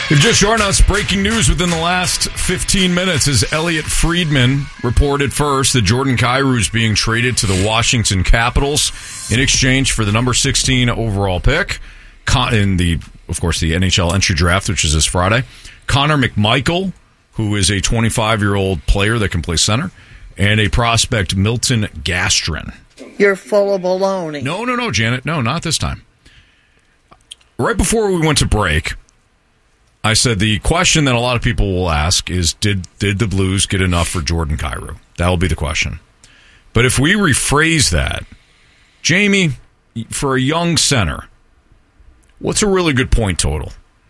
If just joined us, breaking news within the last 15 minutes is Elliot Friedman reported first that Jordan Kyrou is being traded to the Washington Capitals in exchange for the number 16 overall pick in the NHL entry draft, which is this Friday. Connor McMichael, who is a 25-year-old player that can play center, and a prospect, Milton Gastrin. You're full of baloney. No, Janet. No, not this time. Right before we went to break, I said the question that a lot of people will ask is, did the Blues get enough for Jordan Kyrou? That will be the question. But if we rephrase that, Jamie, for a young center, what's a really good point total?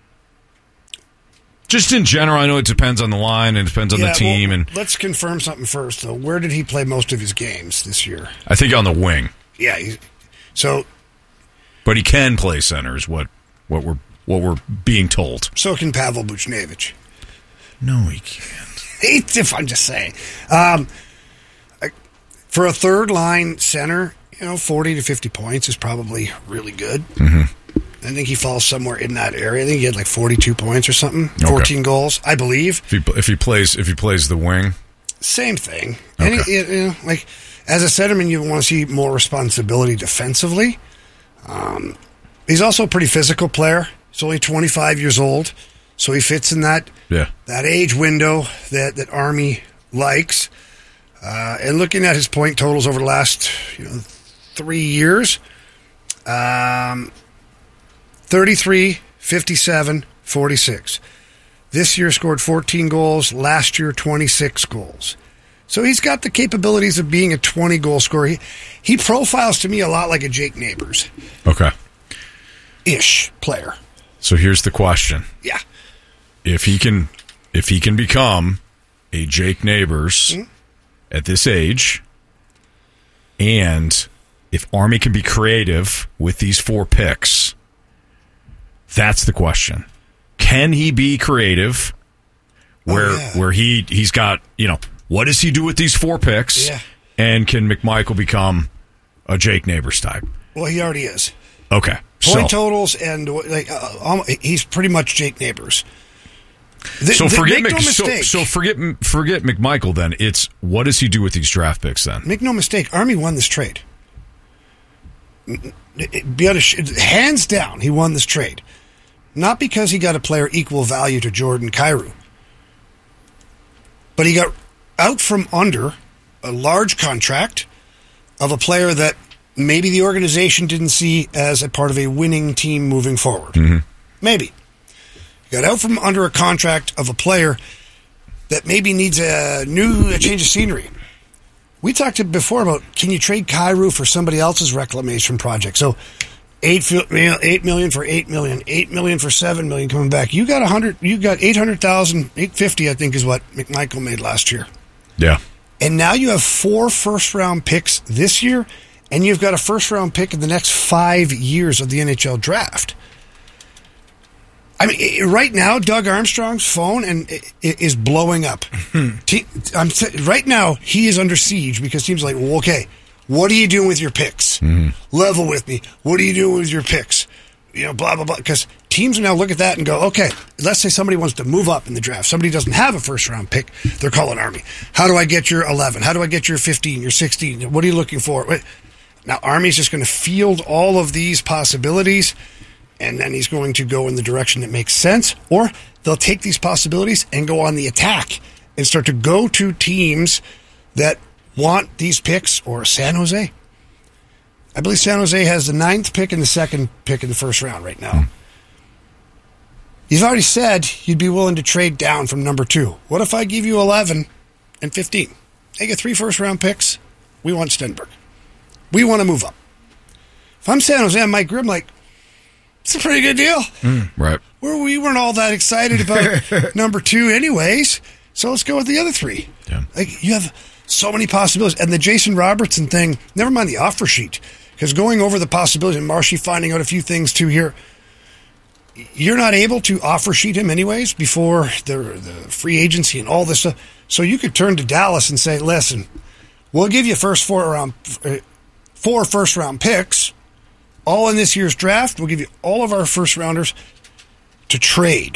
Just in general, I know it depends on the line and it depends on the team. Well, let's confirm something first, though. Where did he play most of his games this year? I think on the wing. Yeah, but he can play center, is what we're being told. So can Pavel Buchnevich. No, he can't. If I'm just saying. For a third-line center, 40 to 50 points is probably really good. Mm-hmm. I think he falls somewhere in that area. I think he had like 42 points or something, 14 goals, I believe. If he plays the wing, same thing. Okay. And as a centerman, you want to see more responsibility defensively. He's also a pretty physical player. He's only 25 years old, so he fits in that age window that Army likes. And looking at his point totals over the last 3 years. 33, 57, 46. This year scored 14 goals. Last year, 26 goals. So he's got the capabilities of being a 20-goal scorer. He profiles to me a lot like a Jake Neighbors. Okay. Ish player. So here's the question. Yeah. If he can become a Jake Neighbors at this age, and if Army can be creative with these 4 picks, that's the question. Can he be creative where he's got, what does he do with these 4 picks? Yeah. And can McMichael become a Jake Neighbors type? Well, he already is. Okay. Point totals and he's pretty much Jake Neighbors. Forget no mistake. forget McMichael then. It's what does he do with these draft picks then? Make no mistake, Army won this trade. Hands down, he won this trade. Not because he got a player equal value to Jordan Kyrou, but he got out from under a large contract of a player that maybe the organization didn't see as a part of a winning team moving forward. Mm-hmm. Maybe. He got out from under a contract of a player that maybe needs a change of scenery. We talked before about, can you trade Kyrou for somebody else's reclamation project? So $8 million for $8 million, $8 million for $7 million coming back. You got $800,000, $850,000, I think is what McMichael made last year. Yeah. And now you have 4 first-round picks this year, and you've got a first-round pick in the next 5 years of the NHL draft. I mean, right now, Doug Armstrong's phone is blowing up. Right now, he is under siege because teams are like, well, okay, what are you doing with your picks? Mm-hmm. Level with me. What are you doing with your picks? Blah, blah, blah. Because teams now look at that and go, okay, let's say somebody wants to move up in the draft. Somebody doesn't have a first-round pick. They're calling Army. How do I get your 11? How do I get your 15, your 16? What are you looking for? Now, Army's just going to field all of these possibilities, and then he's going to go in the direction that makes sense, or they'll take these possibilities and go on the attack and start to go to teams that want these picks, or San Jose. I believe San Jose has the 9th pick and the 2nd pick in the first round right now. You've already said you'd be willing to trade down from number 2. What if I give you 11 and 15? They get 3 first-round picks. We want Stenberg. We want to move up. If I'm San Jose, I'm Mike Grimm, like, it's a pretty good deal. Right. We weren't all that excited about number 2 anyways, so let's go with the other 3. Yeah. Like, you have so many possibilities. And the Jason Robertson thing, never mind the offer sheet, because going over the possibilities, and Marshy finding out a few things too here, you're not able to offer sheet him anyways before the free agency and all this stuff. So you could turn to Dallas and say, listen, we'll give you 4 first-round picks, all in this year's draft. We'll give you all of our first-rounders to trade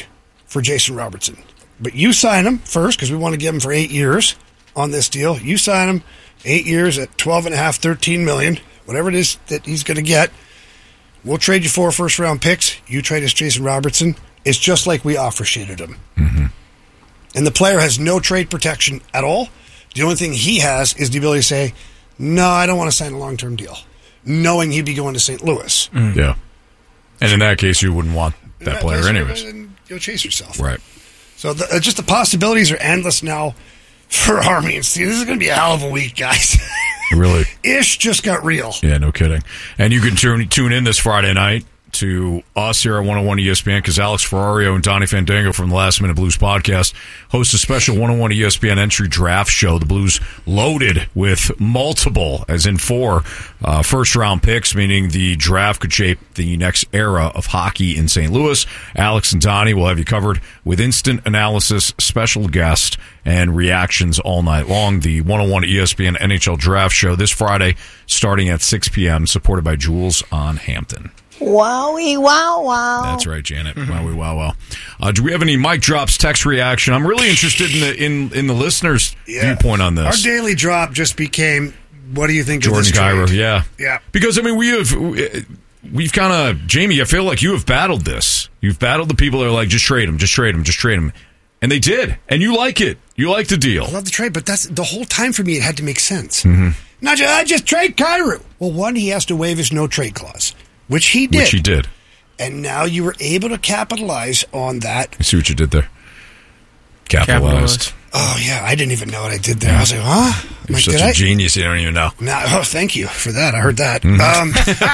for Jason Robertson. But you sign him first because we want to give him for 8 years on this deal. You sign him 8 years at $12.5, $13 million, whatever it is that he's going to get. We'll trade you 4 first-round picks. You trade us Jason Robertson. It's just like we offer sheeted him. Mm-hmm. And the player has no trade protection at all. The only thing he has is the ability to say, no, I don't want to sign a long-term deal, knowing he'd be going to St. Louis. Yeah. And in that case, you wouldn't want that player anyways. And go chase yourself. Right. So just the possibilities are endless now for Army and Steve. This is going to be a hell of a week, guys. Really? Ish just got real. Yeah, no kidding. And you can tune in this Friday night to us here at 101 ESPN because Alex Ferrario and Donnie Fandango from the Last Minute Blues podcast host a special 101 ESPN entry draft show. The Blues loaded with multiple, as in 4, first-round picks, meaning the draft could shape the next era of hockey in St. Louis. Alex and Donnie will have you covered with instant analysis, special guest, and reactions all night long. The 101 ESPN NHL draft show this Friday starting at 6 p.m., supported by Jules on Hampton. Wowie, wow, wow. That's right, Janet. Wowie, wow, wow. Do we have any mic drops, text reaction? I'm really interested in the listeners' viewpoint on this. Our daily drop just became, what do you think Jordan of this trade? Kyrou, yeah. Yeah. Because, I mean, we've kind of, Jamie, I feel like you have battled this. You've battled the people that are like, just trade him, just trade him, just trade him. And they did. And you like it. You like the deal. I love the trade, but that's the whole time for me, it had to make sense. Mm-hmm. Not just, I just trade Kyrou. Well, one, he has to waive his no-trade clause. Which he did. And now you were able to capitalize on that. I see what you did there. Capitalized. Oh, yeah. I didn't even know what I did there. I was like, huh? You're such a genius. You don't even know. Thank you for that. I heard that. Mm-hmm.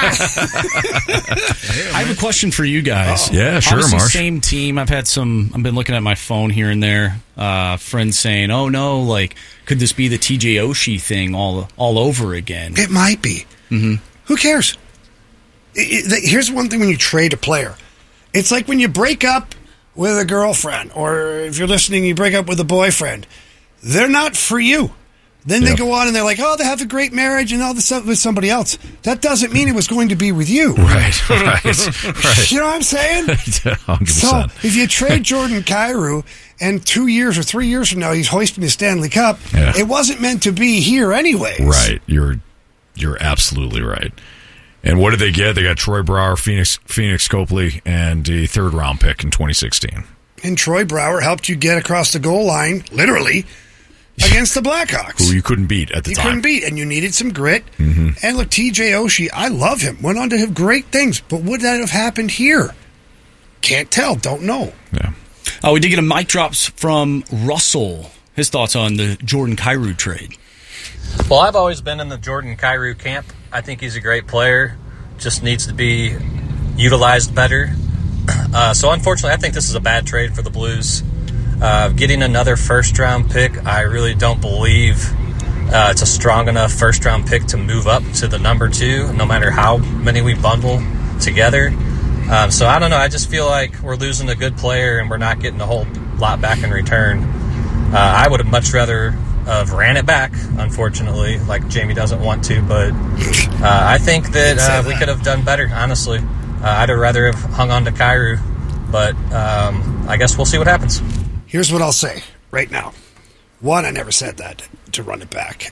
I have a question for you guys. Yeah, sure, Obviously, Marsh. same team. I've been looking at my phone here and there. Friends saying, oh, no, like, could this be the TJ Oshie thing all over again? It might be. Mm-hmm. Who cares? Here's one thing when you trade a player. It's like when you break up with a girlfriend, or if you're listening, you break up with a boyfriend. They're not for you. Then they go on and they're like, oh, they have a great marriage and all this stuff with somebody else. That doesn't mean it was going to be with you. Right. You know what I'm saying? 100%. So if you trade Jordan Kyrou and 2 years or 3 years from now he's hoisting the Stanley Cup, it wasn't meant to be here anyways. Right. You're absolutely right. And what did they get? They got Troy Brouwer, Phoenix Copley, and a third-round pick in 2016. And Troy Brouwer helped you get across the goal line, literally, against the Blackhawks. Who you couldn't beat at the time. You couldn't beat, and you needed some grit. Mm-hmm. And look, TJ Oshie, I love him. Went on to have great things, but would that have happened here? Can't tell. Don't know. Yeah. We did get a mic drops from Russell. His thoughts on the Jordan Kyrou trade. Well, I've always been in the Jordan Kyrou camp. I think he's a great player, just needs to be utilized better. So unfortunately, I think this is a bad trade for the Blues. Getting another first-round pick, I really don't believe it's a strong enough first-round pick to move up to the number 2, no matter how many we bundle together. So I don't know, I just feel like we're losing a good player and we're not getting a whole lot back in return. I would have much rather ran it back, unfortunately, like Jamie doesn't want to, but I think that we could have done better, honestly. I'd have rather have hung on to Kyrou, but I guess we'll see what happens. Here's what I'll say right now. One, I never said that, to run it back.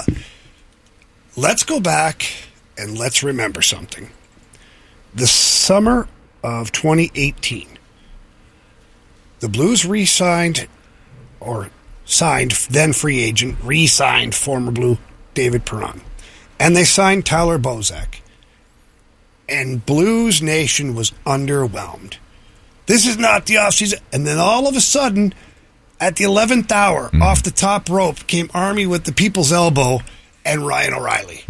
Let's go back and let's remember something. The summer of 2018, the Blues re-signed, or signed, then free agent, re-signed former Blue David Perron. And they signed Tyler Bozak. And Blues Nation was underwhelmed. This is not the offseason. And then all of a sudden, at the 11th hour, off the top rope, came Army with the people's elbow and Ryan O'Reilly.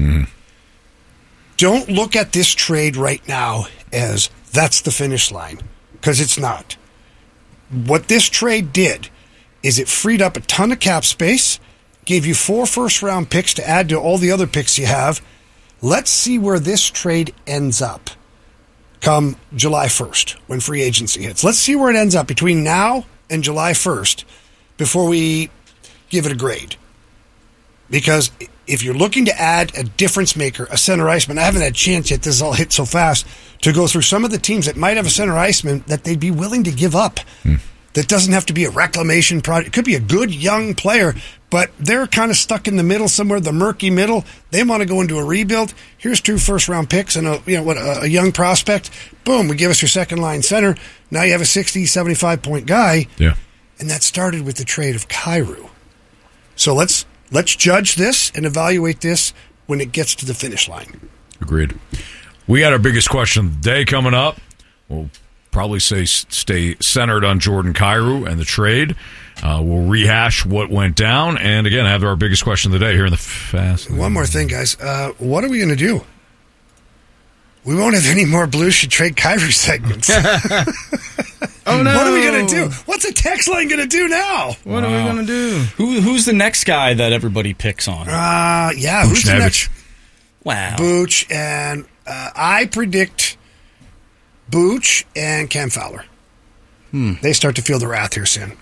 Don't look at this trade right now as that's the finish line, because it's not. What this trade did is it freed up a ton of cap space, gave you 4 first-round picks to add to all the other picks you have. Let's see where this trade ends up come July 1st, when free agency hits. Let's see where it ends up between now and July 1st before we give it a grade. Because if you're looking to add a difference maker, a center iceman, I haven't had a chance yet, this is all hit so fast, to go through some of the teams that might have a center iceman that they'd be willing to give up. that doesn't have to be a reclamation project. It could be a good young player, but they're kind of stuck in the middle somewhere, the murky middle. They want to go into a rebuild. Here's 2 first-round picks and a young prospect. Boom, we give us your second-line center. Now you have a 60, 75-point guy. Yeah. And that started with the trade of Kyrou. So let's judge this and evaluate this when it gets to the finish line. Agreed. We got our biggest question of the day coming up. We'll probably stay centered on Jordan Kyrou and the trade. We'll rehash what went down, and again, have our biggest question of the day here in the Fast. One more thing, guys. What are we going to do? We won't have any more Blues Should Trade Kyrou segments. Oh, no. What are we going to do? What's the text line going to do now? What are we going to do? Who's the next guy that everybody picks on? Who's the next? Wow. Booch, and I predict Booch and Cam Fowler. They start to feel the wrath here soon.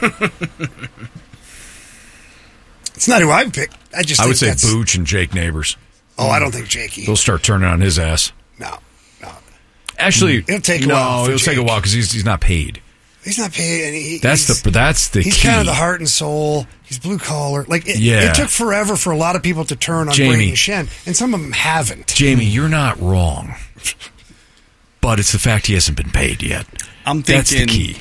It's not who I would pick. I would say Booch and Jake Neighbors. Oh, I don't think Jakey. They'll start turning on his ass. No. Actually, it'll take a while. No, it'll take a while because he's not paid. He's not paid, and that's the he's key. Kind of the heart and soul. He's blue collar. It took forever for a lot of people to turn on Brayden Schenn, and some of them haven't. Jamie, you're not wrong, but it's the fact he hasn't been paid yet. I'm thinking that's the key.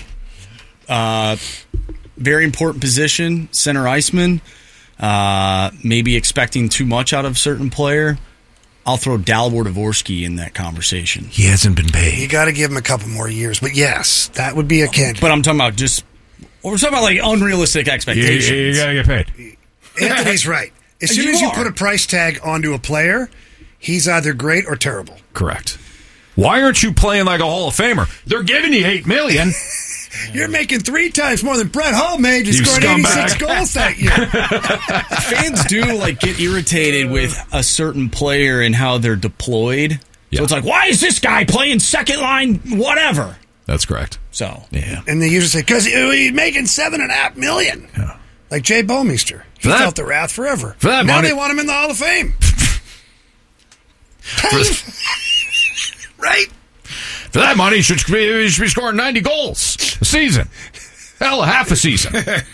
Very important position, center iceman. Maybe expecting too much out of a certain player. I'll throw Dalibor Dvorsky in that conversation. He hasn't been paid. You got to give him a couple more years, but yes, that would be a candidate. But I'm talking about we're talking about like unrealistic expectations. You got to get paid. Anthony's right. As soon as you put a price tag onto a player, he's either great or terrible. Correct. Why aren't you playing like a Hall of Famer? They're giving you $8 million. You're making 3 times more than Brett Hull made. He scored 86 goals that year. Fans do get irritated with a certain player and how they're deployed. Yeah. So it's like, why is this guy playing second line? Whatever. That's correct. So yeah, and they usually say because he's making $7.5 million. Yeah. Like Jay Bowmeister, he felt the wrath forever. For that now money, they want him in the Hall of Fame. Right. For that money, he should be scoring 90 goals a season. Hell, half a season.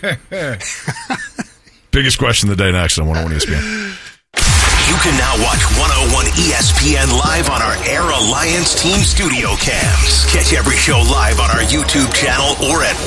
Biggest question of the day next on 101 ESPN. You can now watch 101 ESPN live on our Air Alliance Team Studio Cams. Catch every show live on our YouTube channel or at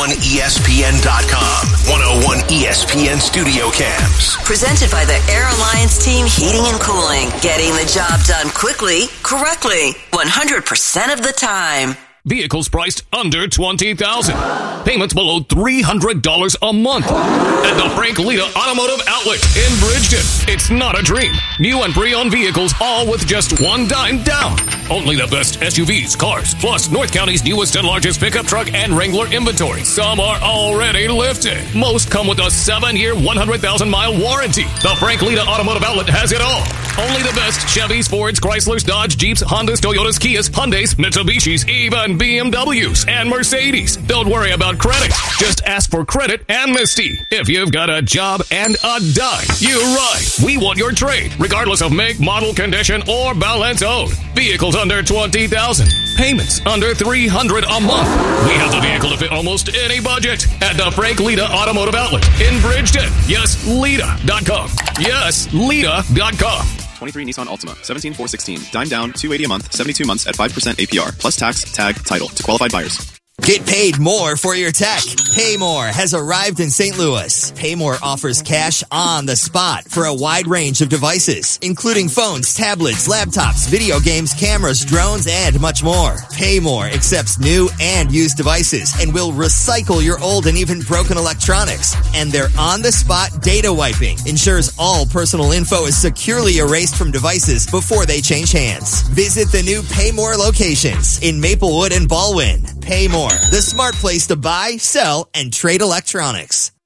101ESPN.com. 101 ESPN Studio Cams. Presented by the Air Alliance Team Heating and Cooling. Getting the job done quickly, correctly, 100% of the time. Vehicles priced under $20,000. Payments below $300 a month. At the Frank Lita Automotive Outlet in Bridgeton. It's not a dream. New and pre-owned vehicles, all with just $1 down. Only the best SUVs, cars, plus North County's newest and largest pickup truck and Wrangler inventory. Some are already lifted. Most come with a 7-year, 100,000-mile warranty. The Frank Lita Automotive Outlet has it all. Only the best Chevys, Fords, Chryslers, Dodge, Jeeps, Hondas, Toyotas, Kias, Hyundais, Mitsubishis, even BMWs and Mercedes. Don't worry about credit. Just ask for credit amnesty. If you've got a job and a dime, you're right. We want your trade, regardless of make, model, condition, or balance owed. Vehicles under $20,000. Payments under $300 a month. We have the vehicle to fit almost any budget at the Frank Lita Automotive Outlet in Bridgeton. Yes, Lita.com. Yes, Lita.com. 23 Nissan Altima, 17,416. Dime down, $280 a month, 72 months at 5% APR, plus tax, tag, title to qualified buyers. Get paid more for your tech. Paymore has arrived in St. Louis. Paymore offers cash on the spot for a wide range of devices, including phones, tablets, laptops, video games, cameras, drones, and much more. Paymore accepts new and used devices and will recycle your old and even broken electronics. And their on-the-spot data wiping ensures all personal info is securely erased from devices before they change hands. Visit the new Paymore locations in Maplewood and Baldwin. Paymore, the smart place to buy, sell, and trade electronics.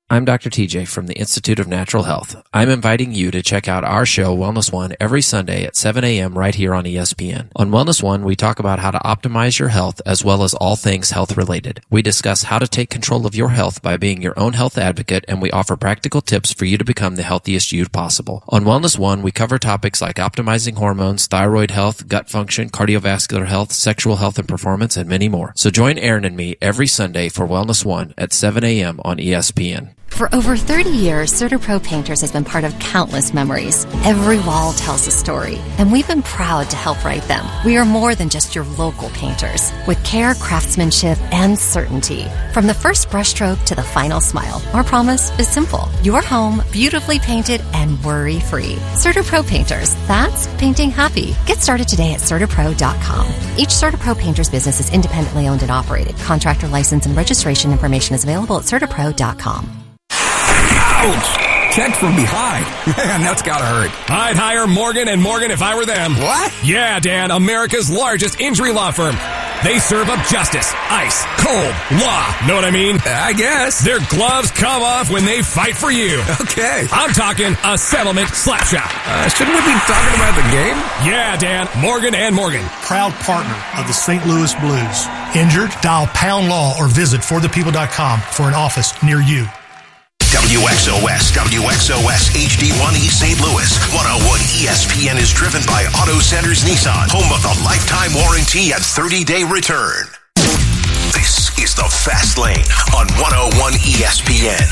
I'm Dr. TJ from the Institute of Natural Health. I'm inviting you to check out our show, Wellness One, every Sunday at 7 a.m. right here on ESPN. On Wellness One, we talk about how to optimize your health as well as all things health related. We discuss how to take control of your health by being your own health advocate, and we offer practical tips for you to become the healthiest you possible. On Wellness One, we cover topics like optimizing hormones, thyroid health, gut function, cardiovascular health, sexual health and performance, and many more. So join Aaron and me every Sunday for Wellness One at 7 a.m. on ESPN. For over 30 years, CertaPro Painters has been part of countless memories. Every wall tells a story, and we've been proud to help write them. We are more than just your local painters, with care, craftsmanship, and certainty. From the first brushstroke to the final smile, our promise is simple. Your home, beautifully painted and worry-free. CertaPro Painters, that's painting happy. Get started today at CertaPro.com. Each CertaPro Painters business is independently owned and operated. Contractor license and registration information is available at CertaPro.com. Ouch! Checked from behind. Man, that's gotta hurt. I'd hire Morgan & Morgan if I were them. What? Yeah, Dan, America's largest injury law firm. They serve up justice, ice, cold, law. Know what I mean? I guess. Their gloves come off when they fight for you. Okay. I'm talking a settlement slap shot. Shouldn't we be talking about the game? Yeah, Dan, Morgan & Morgan. Proud partner of the St. Louis Blues. Injured? Dial Pound Law or visit forthepeople.com for an office near you. WXOS HD1 East St. Louis. 101 ESPN is driven by Auto Centers Nissan, home of the lifetime warranty and 30-day return. This is the Fast Lane on 101 ESPN.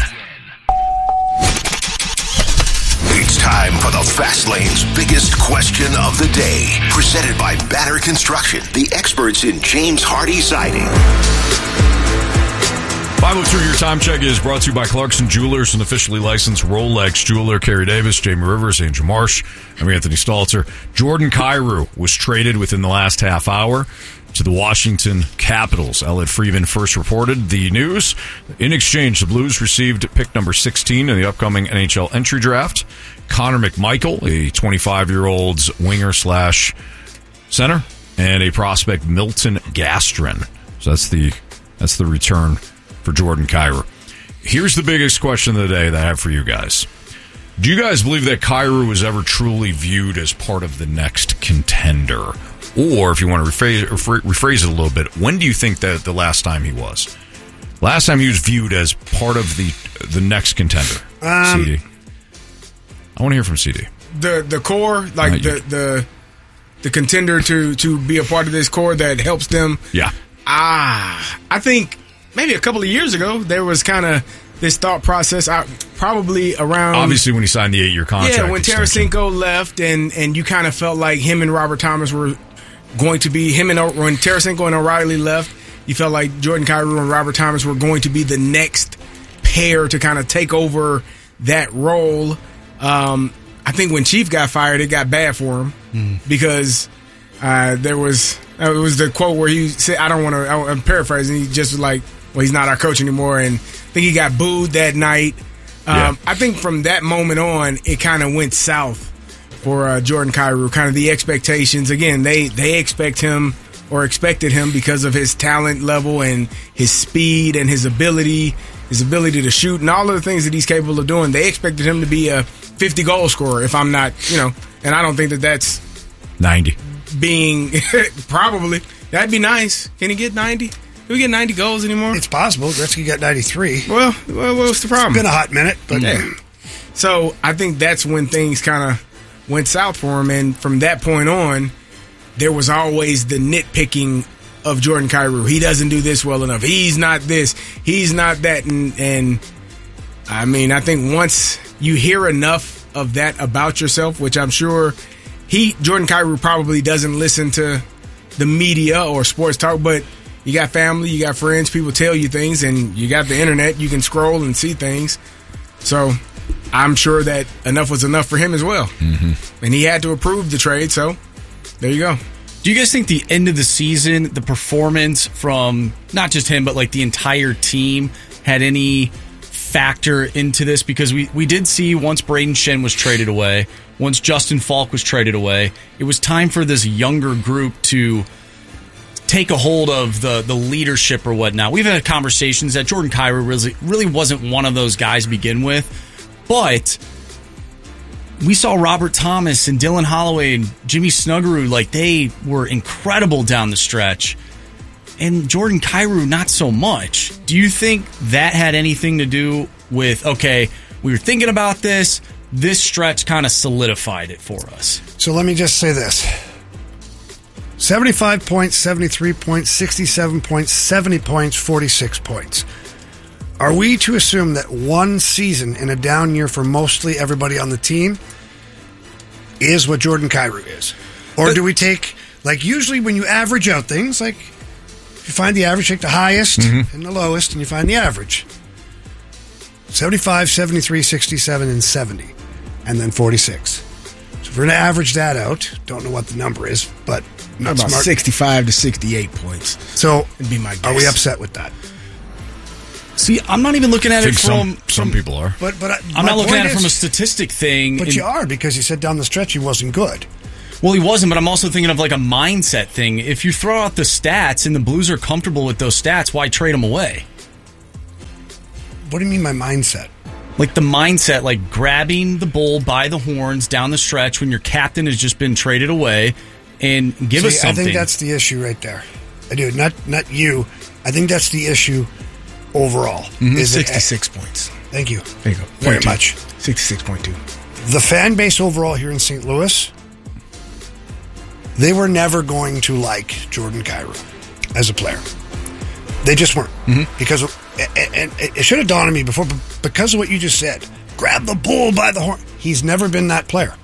It's time for the Fast Lane's biggest question of the day. Presented by Banner Construction, the experts in James Hardy Siding. 503, your time check is brought to you by Clarkson Jewelers, an officially licensed Rolex jeweler. Kerry Davis, Jamie Rivers, Angel Marsh, I'm Anthony Stalter. Jordan Kyrou was traded within the last half hour to the Washington Capitals. Elliot Friedman first reported the news. In exchange, the Blues received pick number 16 in the upcoming NHL entry draft. Connor McMichael, a 25-year-old winger/center, and a prospect, Milton Gastrin. So that's the return for Jordan Kyrou. Here's the biggest question of the day that I have for you guys. Do you guys believe that Kyrou was ever truly viewed as part of the next contender? Or, if you want to rephrase it a little bit, when do you think that the last time he was? Last time he was viewed as part of the next contender? CD. I want to hear from CD. The core, like the contender to be a part of this core that helps them. Yeah. I think maybe a couple of years ago, there was kind of this thought process, probably around... Obviously, when he signed the 8-year contract. Yeah, when Tarasenko left, and you kind of felt like him and Robert Thomas were going to be... When Tarasenko and O'Reilly left, you felt like Jordan Kyrou and Robert Thomas were going to be the next pair to kind of take over that role. I think when Chief got fired, it got bad for him because there was... It was the quote where he said, I'm paraphrasing, he just was like, well, he's not our coach anymore, and I think he got booed that night. I think from that moment on, it kind of went south for Jordan Kyrou, kind of the expectations. Again, they expected him because of his talent level and his speed and his ability to shoot and all of the things that he's capable of doing. They expected him to be a 50-goal scorer, if I'm not, and I don't think that's 90. Being probably that'd be nice. Can he get 90? Do we get 90 goals anymore? It's possible. Gretzky got 93. Well, what's the problem? It's been a hot minute, but so I think that's when things kind of went south for him, and from that point on, there was always the nitpicking of Jordan Kyrou. He doesn't do this well enough. He's not this. He's not that. And I mean, I think once you hear enough of that about yourself, which I'm sure. Jordan Kyrou probably doesn't listen to the media or sports talk, but you got family, you got friends, people tell you things, and you got the internet, you can scroll and see things. So I'm sure that enough was enough for him as well. Mm-hmm. And he had to approve the trade, so there you go. Do you guys think the end of the season, the performance from not just him, but like the entire team had any factor into this? Because we did see once Braden Shen was traded away, once Justin Falk was traded away, it was time for this younger group to take a hold of the leadership or whatnot. We've had conversations that Jordan Kyrou really wasn't one of those guys to begin with, but we saw Robert Thomas and Dylan Holloway and Jimmy Snuggerud, like they were incredible down the stretch. And Jordan Kyrou, not so much. Do you think that had anything to do with, okay, we were thinking about this stretch kind of solidified it for us? So let me just say this. 75 points, 73 points, 67 points, 70 points, 46 points. Are we to assume that one season in a down year for mostly everybody on the team is what Jordan Kyrou is? Or do we take, like usually when you average out things, like if you find the average, take the highest and the lowest, and you find the average. 75, 73, 67, and 70. And then 46. So if we're going to average that out, don't know what the number is, but not about smart. 65 to 68 points. So would be my guess. Are we upset with that? See, I'm not even looking at it from some people are. But I'm not looking at it from a statistic thing. But you are, because you said down the stretch he wasn't good. Well, he wasn't, but I'm also thinking of like a mindset thing. If you throw out the stats and the Blues are comfortable with those stats, why trade them away? What do you mean my mindset? Like the mindset, like grabbing the bull by the horns down the stretch when your captain has just been traded away and give us something. I think that's the issue right there. I do. Not you. I think that's the issue overall. Is 66 points. Thank you. There you go. Very much. 66.2. The fan base overall here in St. Louis, they were never going to like Jordan Kyrou as a player. They just weren't. Because and it should have dawned on me before, but because of what you just said, grab the bull by the horn. He's never been that player.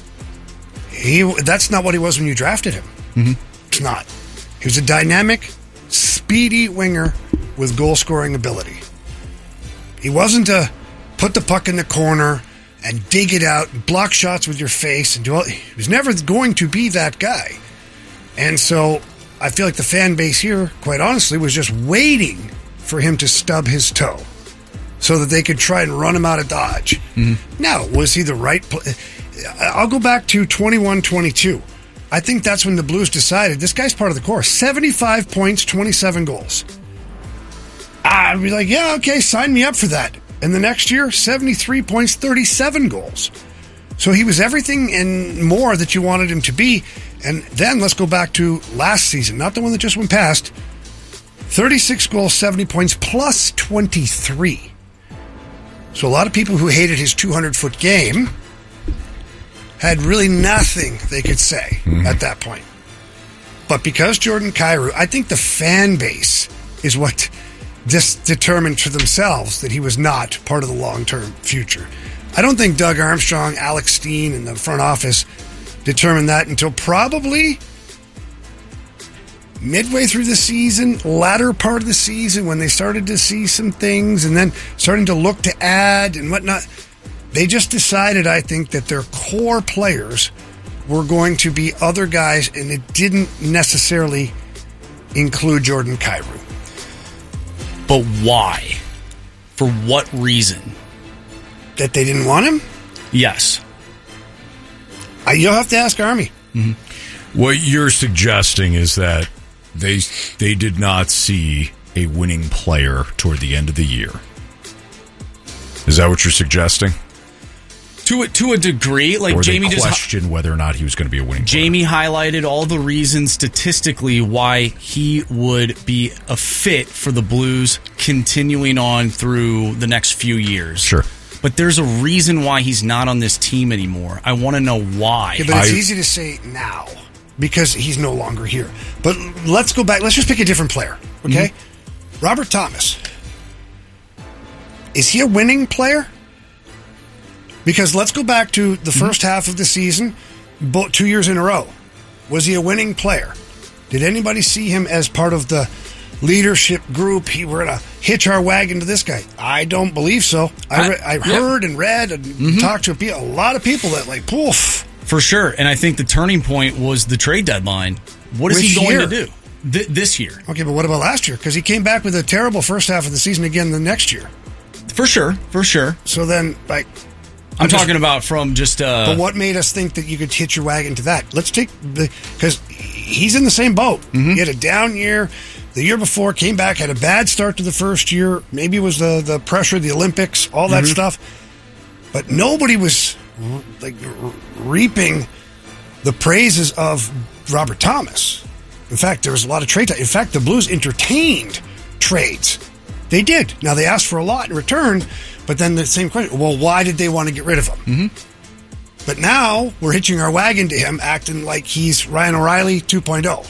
That's not what he was when you drafted him. It's not. He was a dynamic, speedy winger with goal-scoring ability. He wasn't a put the puck in the corner and dig it out and block shots with your face and do all. He was never going to be that guy. And so I feel like the fan base here, quite honestly, was just waiting for him to stub his toe so that they could try and run him out of Dodge. Now, was he the right I'll go back to 21-22. I think that's when the Blues decided this guy's part of the core. 75 points, 27 goals. I'd be like, yeah, okay, sign me up for that. And the next year, 73 points, 37 goals. So he was everything and more that you wanted him to be. And then let's go back to last season, not the one that just went past. 36 goals, 70 points, plus 23. So a lot of people who hated his 200-foot game had really nothing they could say at that point. But because Jordan Kyrou, I think the fan base is what just determined for themselves that he was not part of the long-term future. I don't think Doug Armstrong, Alex Steen, and the front office determined that until probably midway through the season, latter part of the season, when they started to see some things and then starting to look to add and whatnot. They just decided, I think, that their core players were going to be other guys, and it didn't necessarily include Jordan Kyrou. But why? For what reason? That they didn't want him? Yes. You'll have to ask Army. What you're suggesting is that they did not see a winning player toward the end of the year. Is that what you're suggesting? To a degree, like or Jamie just questioned whether or not he was going to be a winning player. Jamie highlighted all the reasons statistically why he would be a fit for the Blues continuing on through the next few years. Sure. But there's a reason why he's not on this team anymore. I want to know why. Yeah, but it's easy to say now because he's no longer here. But let's go back. Let's just pick a different player, okay? Robert Thomas. Is he a winning player? Because let's go back to the first half of the season, 2 years in a row. Was he a winning player? Did anybody see him as part of the leadership group? We're going to hitch our wagon to this guy. I don't believe so. I heard and read and talked to a lot of people that like, poof. For sure. And I think the turning point was the trade deadline. What is he going to do this year? Okay, but what about last year? Because he came back with a terrible first half of the season again the next year. For sure. So then, like... I'm talking about from just... But what made us think that you could hitch your wagon to that? Let's take... Because he's in the same boat. He had a down year. The year before, came back, had a bad start to the first year. Maybe it was the pressure of the Olympics, all that stuff. But nobody was reaping the praises of Robert Thomas. In fact, there was a lot of trade. In fact, the Blues entertained trades. They did. Now, they asked for a lot in return, but then the same question, well, why did they want to get rid of him? But now we're hitching our wagon to him, acting like he's Ryan O'Reilly 2.0.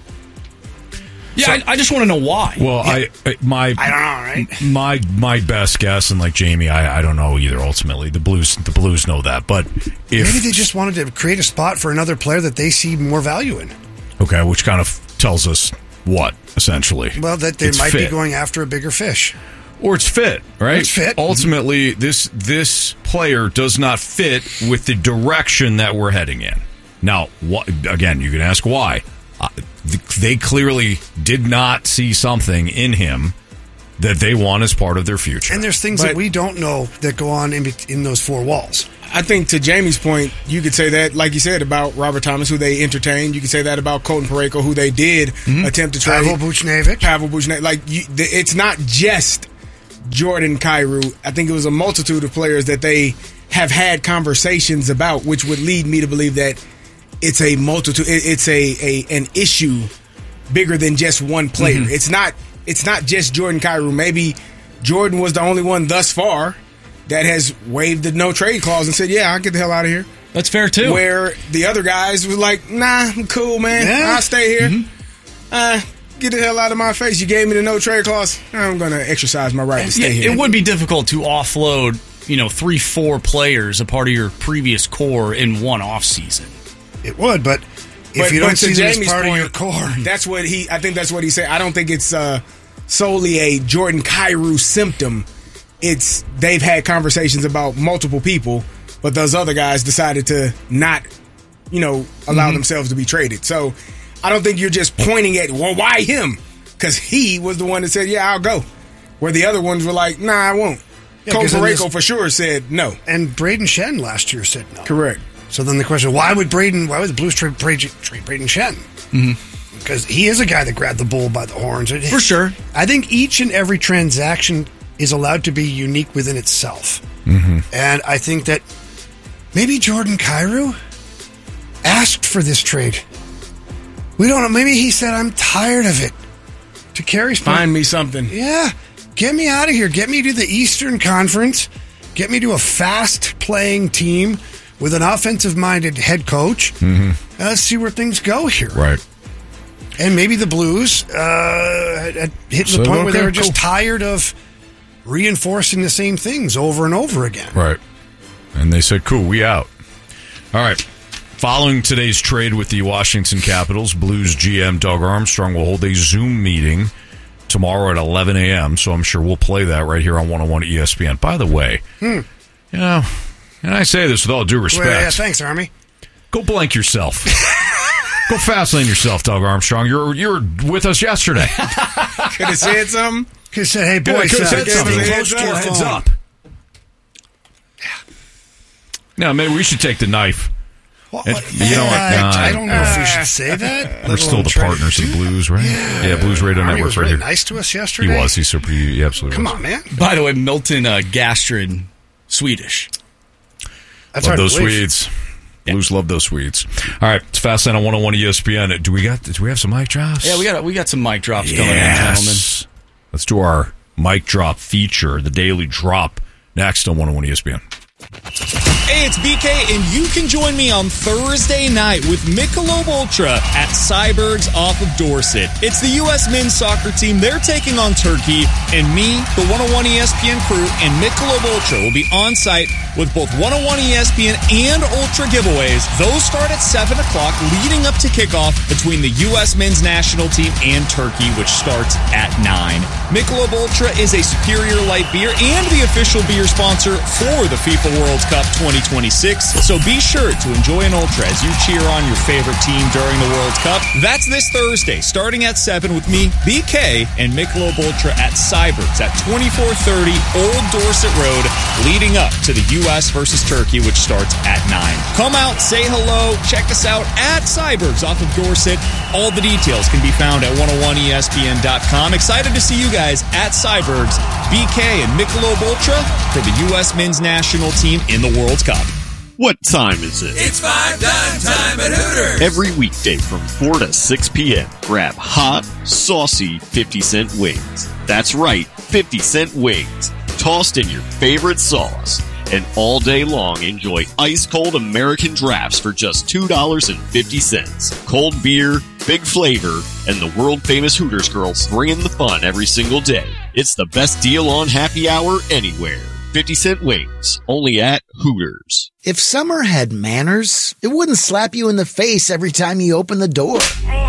Yeah, so, I just want to know why. Well, I don't know, right? My best guess, and like Jamie, I don't know either. Ultimately, the Blues know that, but maybe they just wanted to create a spot for another player that they see more value in. Okay, which kind of tells us what essentially. Well, that they might be going after a bigger fish. Or it's fit, right? It's fit. Ultimately, this player does not fit with the direction that we're heading in. Now, again, you can ask why. They clearly did not see something in him that they want as part of their future. And there's things that we don't know that go on in those four walls. I think to Jamie's point, you could say that, like you said, about Robert Thomas, who they entertained. You could say that about Colton Parayko, who they did attempt to trade. Pavel Buchnevich. Like, it's not just Jordan Kyrou. I think it was a multitude of players that they have had conversations about, which would lead me to believe that it's a multitude. It's an issue bigger than just one player. It's not just Jordan Kyrou. Maybe Jordan was the only one thus far that has waived the no trade clause and said, "Yeah, I'll get the hell out of here." That's fair too. Where the other guys were like, "Nah, I'm cool, man. Yeah. I'll stay here. Get the hell out of my face. You gave me the no trade clause. I'm going to exercise my right to stay here." It would be difficult to offload, 3-4 players, a part of your previous core in one off season. It would, but if you don't see them as part of your core, I think that's what he said. I don't think it's solely a Jordan Kyrou symptom. It's they've had conversations about multiple people, but those other guys decided to not, allow themselves to be traded. So I don't think you're just pointing at, well, why him? Because he was the one that said, "Yeah, I'll go." Where the other ones were like, "Nah, I won't." Colton Parayko for sure said no. And Braden Shen last year said no. Correct. So then the question, why would the Blues trade Braden Shen? Because he is a guy that grabbed the bull by the horns. For sure. I think each and every transaction is allowed to be unique within itself. And I think that maybe Jordan Kyrou asked for this trade. We don't know. Maybe he said, "I'm tired of it." To Carey's point, find me something. Yeah. Get me out of here. Get me to the Eastern Conference. Get me to a fast-playing team with an offensive-minded head coach. Let's see where things go here. Right. And maybe the Blues had hit the point where they were just tired of reinforcing the same things over and over again. Right. And they said, "Cool, we out." All right. Following today's trade with the Washington Capitals, Blues GM Doug Armstrong will hold a Zoom meeting tomorrow at 11 a.m., so I'm sure we'll play that right here on 101 ESPN. By the way, and I say this with all due respect. Well, yeah, thanks, Army. Go blank yourself. Go fast lane yourself, Doug Armstrong. You were with us yesterday. Could have said something. Could have said, "Hey, boys, could have said something. Heads up." Now, maybe we should take the knife. Well, you know what? I don't know if we should say that. We're still the partners of the Blues, right? Yeah, Blues Radio Army Network was right really here. nice to us yesterday. He was. He absolutely Come was. on, man. By the way, Milton Gastrin, Swedish. That's love those believe. Swedes. Blues love those Swedes. All right, it's Fast Lane on 101 ESPN. Do we have some mic drops? Yeah, we got some mic drops going on, gentlemen. Let's do our mic drop feature, the Daily Drop, next on 101 ESPN. Hey, it's BK, and you can join me on Thursday night with Michelob Ultra at Cyberg's off of Dorset. It's the U.S. men's soccer team. They're taking on Turkey, and me, the 101 ESPN crew, and Michelob Ultra will be on site with both 101 ESPN and Ultra giveaways. Those start at 7 o'clock, leading up to kickoff between the U.S. men's national team and Turkey, which starts at 9. Michelob Ultra is a superior light beer and the official beer sponsor for the FIFA World Cup 2022. 2026. So be sure to enjoy an Ultra as you cheer on your favorite team during the World Cup. That's this Thursday, starting at 7 with me, BK, and Michelob Ultra at Cyber's at 2430 Old Dorset Road, leading up to the U.S. versus Turkey, which starts at 9. Come out, say hello, check us out at Cyber's off of Dorset. All the details can be found at 101ESPN.com. Excited to see you guys at Cyber's, BK and Michelob Ultra for the U.S. men's national team in the World Cup. What time is it? It's 5 dime time at Hooters. Every weekday from 4 to 6 p.m. Grab hot, saucy 50-cent wings. That's right, 50-cent wings. Tossed in your favorite sauce. And all day long, enjoy ice-cold American drafts for just $2.50. Cold beer, big flavor, and the world-famous Hooters girls bringing the fun every single day. It's the best deal on happy hour anywhere. 50-cent wings, only at Hooters. If summer had manners, it wouldn't slap you in the face every time you open the door.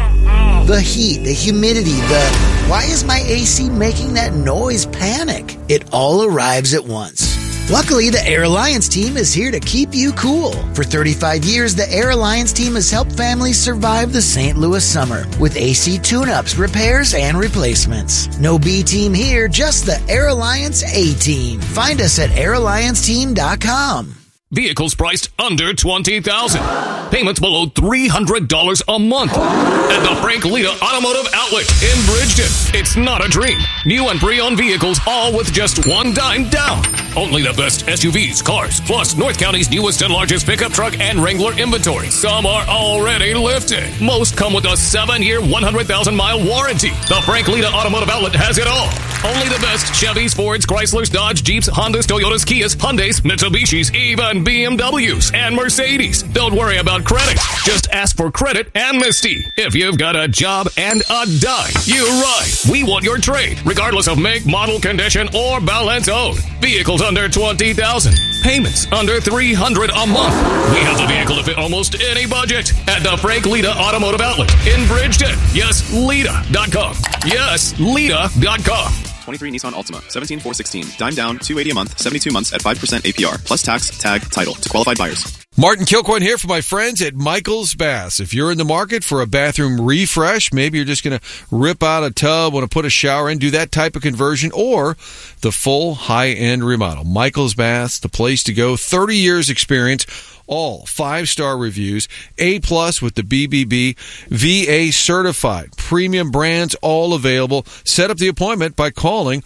The heat, the humidity, why is my AC making that noise panic? It all arrives at once. Luckily, the Air Alliance team is here to keep you cool. For 35 years, the Air Alliance team has helped families survive the St. Louis summer with AC tune-ups, repairs, and replacements. No B team here, just the Air Alliance A team. Find us at airallianceteam.com. Vehicles priced under $20,000. Payments below $300 a month. At the Frank Lita Automotive Outlet in Bridgeton. It's not a dream. New and pre-owned vehicles, all with just $1 down. Only the best SUVs, cars, plus North County's newest and largest pickup truck and Wrangler inventory. Some are already lifted. Most come with a 7-year, 100,000-mile warranty. The Frank Lita Automotive Outlet has it all. Only the best Chevys, Fords, Chryslers, Dodge, Jeeps, Hondas, Toyotas, Kias, Hyundais, Mitsubishis, even BMWs and Mercedes. Don't worry about credit. Just ask for credit amnesty. If you've got a job and a dime, you're right. We want your trade, regardless of make, model, condition, or balance owed. Vehicles under $20,000. Payments under $300 a month. We have the vehicle to fit almost any budget at the Frank Lita Automotive Outlet in Bridgeton. Yes, Lita.com. Yes, Lita.com. 23 Nissan Altima, 17,416. Dime down, $280 a month, 72 months at 5% APR, plus tax, tag, title to qualified buyers. Martin Kilcoyne here for my friends at Michael's Baths. If you're in the market for a bathroom refresh, maybe you're just going to rip out a tub, want to put a shower in, do that type of conversion, or the full high-end remodel. Michael's Baths, the place to go. 30 years experience, all 5-star reviews, A+ with the BBB, VA certified, premium brands, all available. Set up the appointment by calling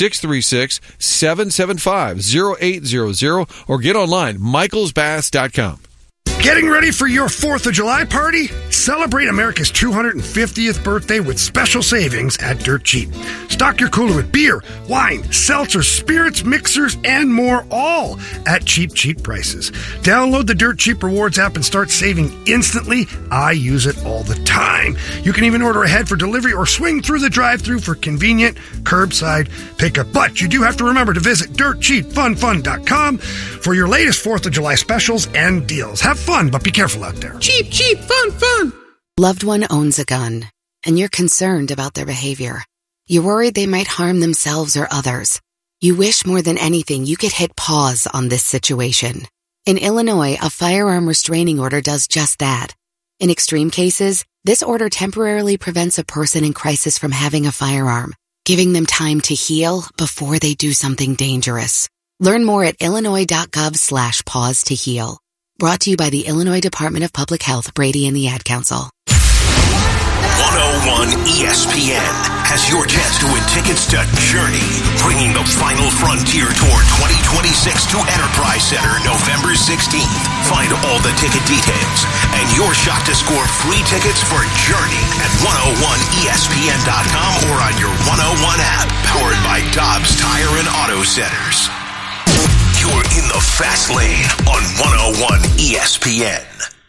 636-775-0800 or get online, michaelsbaths.com. Getting ready for your 4th of July party? Celebrate America's 250th birthday with special savings at Dirt Cheap. Stock your cooler with beer, wine, seltzers, spirits, mixers, and more, all at cheap, cheap prices. Download the Dirt Cheap Rewards app and start saving instantly. I use it all the time. You can even order ahead for delivery or swing through the drive-thru for convenient curbside pickup. But you do have to remember to visit DirtCheapFunFun.com for your latest 4th of July specials and deals. Have fun, but be careful out there. Cheap, cheap, fun, fun. Loved one owns a gun, and you're concerned about their behavior. You're worried they might harm themselves or others. You wish more than anything you could hit pause on this situation. In Illinois, a firearm restraining order does just that. In extreme cases, this order temporarily prevents a person in crisis from having a firearm, giving them time to heal before they do something dangerous. Learn more at illinois.gov/pause to heal. Brought to you by the Illinois Department of Public Health, Brady and the Ad Council. 101 ESPN has your chance to win tickets to Journey, bringing the final frontier tour 2026 to Enterprise Center November 16th. Find all the ticket details and your shot to score free tickets for Journey at 101ESPN.com or on your 101 app, powered by Dobbs Tire and Auto Centers. You're in the fast lane on 101 ESPN.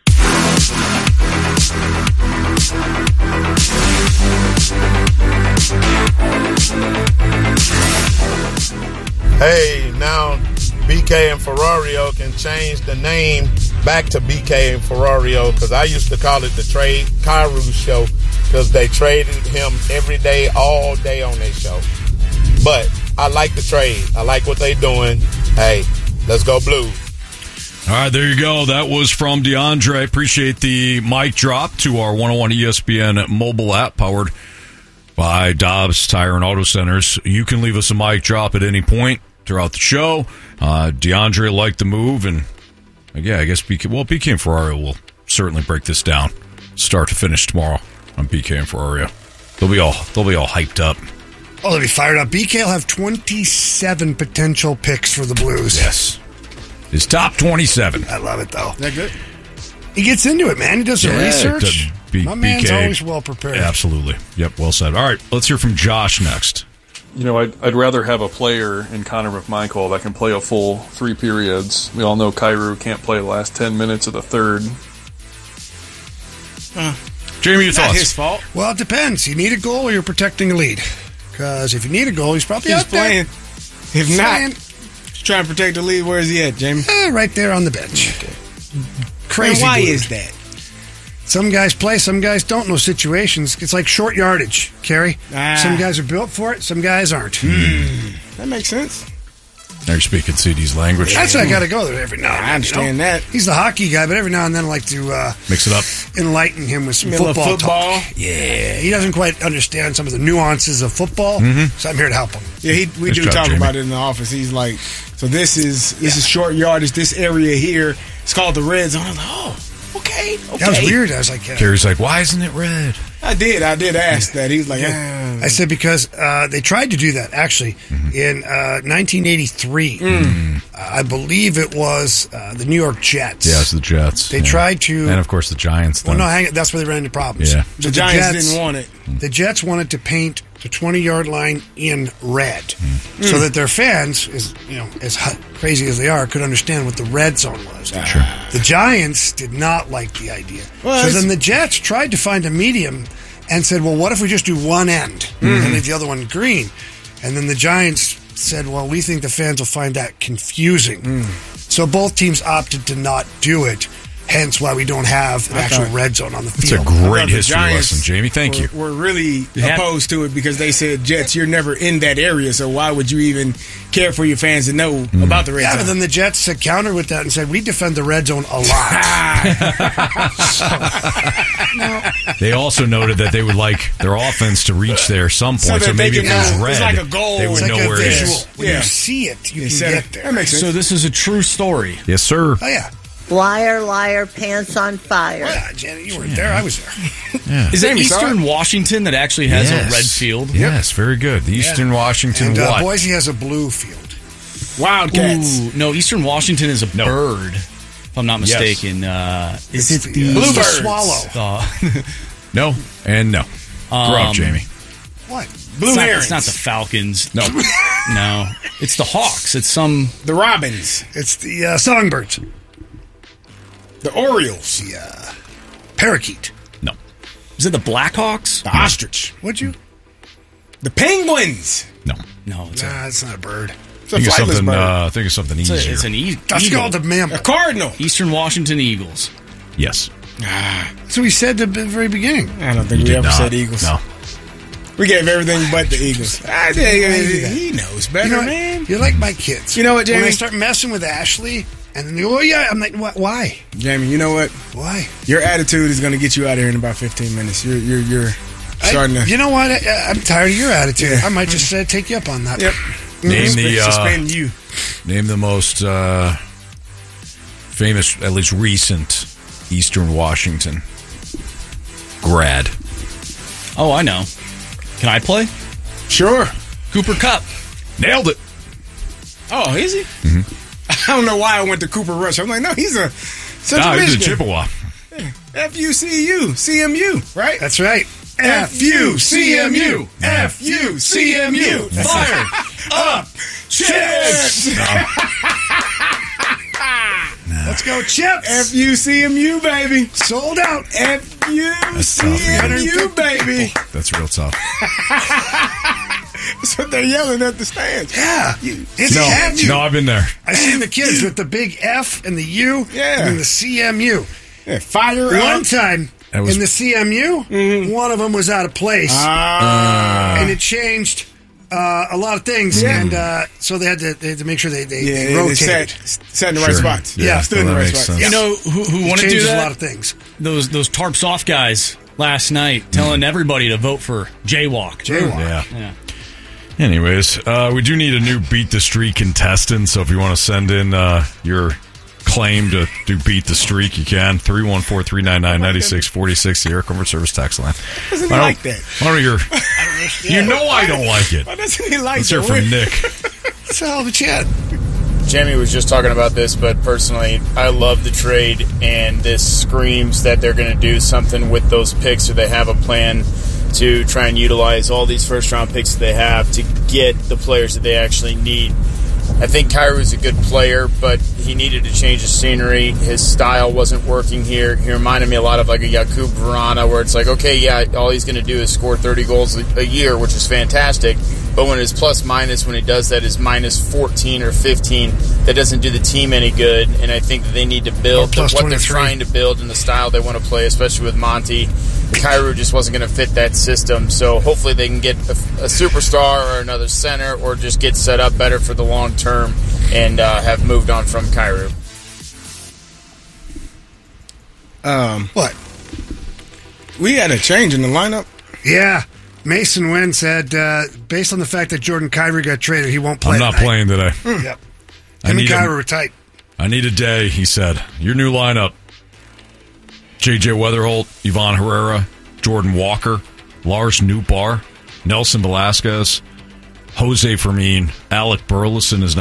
Hey, now BK and Ferrario can change the name back to BK and Ferrario, because I used to call it the Trade Cairo Show, because they traded him every day, all day on their show. But I like the trade. I like what they're doing. Hey, let's go Blue. All right, there you go. That was from DeAndre. Appreciate the mic drop to our 101 ESPN mobile app powered by Dobbs Tire and Auto Centers. You can leave us a mic drop at any point throughout the show. DeAndre liked the move, and I guess BK and Ferrario will certainly break this down start to finish tomorrow on BK and Ferrario. They'll be all hyped up. Oh, they'll be fired up. BK will have 27 potential picks for the Blues. Yes. His top 27. I love it, though. Is that good? He gets into it, man. He does the research. My man's BK, always well prepared. Absolutely. Yep, well said. All right, let's hear from Josh next. You know, I'd rather have a player in Connor McMichael that can play a full 3 periods. We all know Kyrou can't play the last 10 minutes of the third. Jamie, your thoughts? Not his fault. Well, it depends. You need a goal or you're protecting a lead. Because if you need a goal, he's probably out playing. there. If not, he's trying to protect the lead. Where is he at, Jamie? Right there on the bench. Okay. Crazy. And why dude. is that? Some guys play, some guys don't know situations. It's like short yardage, Kerry. Some guys are built for it, some guys aren't. That makes sense. Now you're speaking CD's language. That's why I got to go there every now and then. I understand that. He's the hockey guy, but every now and then I like to mix it up, enlighten him with some Football. football talk. Yeah, he doesn't quite understand some of the nuances of football, so I'm here to help him. Yeah, we do talk about it in the office. He's like, so this is short yardage. This area here, it's called the red zone. I was like, oh, okay. That was weird. I was like, Kerry's like, why isn't it red? I did ask that. He's like, I said because they tried to do that actually in 1983. I believe it was the New York Jets. Yeah, it's the Jets. They tried to, and of course the Giants. Well, no, that's where they ran into problems. Yeah, the Giants didn't want it. The Jets wanted to paint the 20-yard line in red, so that their fans, as crazy as they are, could understand what the red zone was. Sure. The Giants did not like the idea, so then the Jets tried to find a medium and said, well, what if we just do one end and leave the other one green? And then the Giants said, well, we think the fans will find that confusing. So both teams opted to not do it, hence why we don't have an actual red zone on the field. That's a great history lesson, Jamie. Thank you. We're really opposed to it because they said, Jets, you're never in that area, so why would you even care for your fans to know about the red zone? Yeah, but then the Jets countered with that and said, we defend the red zone a lot. They also noted that they would like their offense to reach there some point, so maybe if it was red, it's like a goal. they would know where it is. When you see it, you can get there. That makes sense. So this is a true story. Yes, sir. Oh, yeah. Liar, liar, pants on fire. Yeah, Janet, you weren't there. I was there. Yeah. Is it Eastern Washington that actually has a red field? Yes, very good. The Eastern Washington and, what? Boise has a blue field. Wildcats. Ooh, no, Eastern Washington is a bird, if I'm not mistaken. Is it the Bluebird swallow? No, and no. Grow up, Jamie. What? Blue herons. It's not the Falcons. No. No. It's the Hawks. It's the Robins. It's the Songbirds. The Orioles. The parakeet. No. Is it the Blackhawks? The ostrich. What'd you? The Penguins. No. No. It's not a bird. It's a flightless bird. Think of something easier. It's an eagle. That's called a mammal. A cardinal. Eastern Washington Eagles. Yes. So we said at the very beginning. I don't think we ever said Eagles. No. We gave everything but the Eagles. He knows better, man. You're like my kids. You know what, Jamie? When I start messing with Ashley, and then you go, oh, yeah, I'm like, what? Why? Jamie, you know what? Why? Your attitude is going to get you out of here in about 15 minutes. You're starting to... You know what? I'm tired of your attitude. Yeah. I might just take you up on that. Yep. Suspend you. Name the most famous, at least recent, Eastern Washington grad. Oh, I know. Can I play? Sure. Cooper Kupp. Nailed it. Oh, is he? I don't know why I went to Cooper Rush. I'm like, no, he's a Central He's a Michigan. Chippewa. F-U-C-U. CMU, right? That's right. F-U-C-M-U. F-U-C-M-U. Fire up Chips. Let's go, Chips. F-U-C-M-U, baby. Sold out. F-U-C-M-U, baby. That's real tough. That's what they're yelling at the stands. Yeah. It's catchy. No, I've been there. I seen the kids with the big F and the U and the CMU. Yeah, fire One up. time in the CMU, one of them was out of place. And it changed a lot of things, and so they had to make sure they rotated. Sat in the right spots. Yeah, stood in the right spots. You know who wanted to do that? A lot of things. Those tarps off guys last night telling everybody to vote for Jaywalk. Yeah. Anyways, we do need a new Beat the Streak contestant, so if you want to send in your claim to do Beat the Streak, you can. 314-399-9646, the Air Comfort Service text line. Doesn't he like that? You know I don't like it. Why doesn't he like Let's hear from Nick. It's a hell of a chat. Jamie was just talking about this, but personally, I love the trade, and this screams that they're going to do something with those picks, or they have a plan to try and utilize all these first-round picks that they have to get the players that they actually need. I think Kairu's a good player, but he needed to change the scenery. His style wasn't working here. He reminded me a lot of like a Jakub Vrana, where it's like, okay, yeah, all he's going to do is score 30 goals a year, which is fantastic. But when his plus-minus, when he does that, is minus 14 or 15, that doesn't do the team any good. And I think that they need to build what they're trying to build and the style they want to play, especially with Monty. Kairu just wasn't going to fit that system. So hopefully they can get a superstar or another center, or just get set up better for the long term and have moved on from Kairu. What? We had a change in the lineup. Yeah. Mason Wynn said, based on the fact that Jordan Kyrou got traded, he won't play I'm not playing today. Yep. Him and Kyrou are tight. I need a day, he said. Your new lineup: J.J. Weatherholt, Ivan Herrera, Jordan Walker, Lars Nootbaar, Nelson Velasquez, Jose Fermin, Alec Burleson is